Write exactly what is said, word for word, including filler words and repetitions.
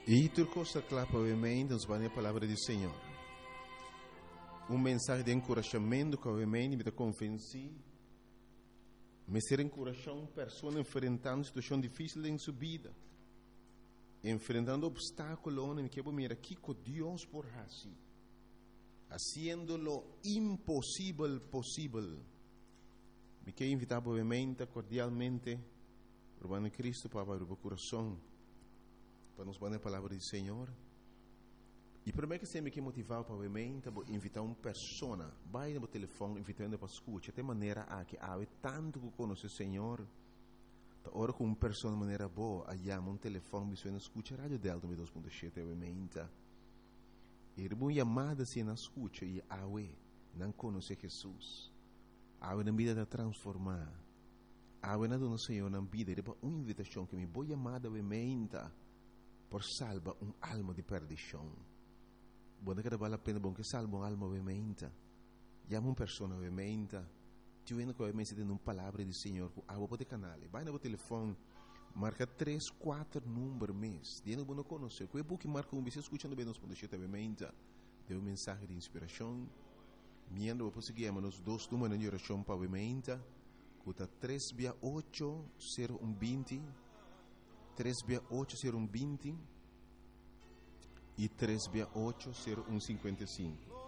E turcosa clapa obviamente nos vai a palavra do Senhor. Um mensagem de encorajamento que obviamente me convenci. Me ser encorajar uma pessoa enfrentando uma situação difícil em sua vida. Enfrentando obstáculos, me quero mirar aqui com Deus por assim. Haciéndolo impossível possível. Me quero invitar obviamente, cordialmente, Urbano Cristo para abrir o coração, para nos dar a palavra do Senhor. E primeiro que sempre que motivar para obviamente, invitar uma pessoa, vai no telefone, invitando para escutar, de maneira a que há tanto que conhece o Senhor, da hora com uma pessoa de maneira boa, aí há um telefone, você escuta a rádio Delta dois ponto sete, obviamente. E uma chamada se não escuta e há não conhece Jesus. Há uma vida de transformar. Há uma dona Senhor na vida, e uma invitação que me boa chamada, obviamente, por salvar uma alma de perdição. Buona che vale la pena bon che salva un'alma ovviamente. Chiama una persona ovviamente. Ti viene che ovviamente di una parola di Signore. Ah, vuoi poter canale. Vai nel telefono. Marca tre quattro numeri mes. Viene buono conoscere. Quei buchi marca un bisogno ascoltando bene nos podete ovviamente. Deu un messaggio di ispirazione. Miendo dopo seguiamo nos dos numeri di orazione pa ovviamente. Cuta tre otto zero uno venti. tre otto zero uno venti. E três oito zero um cinquenta e cinco.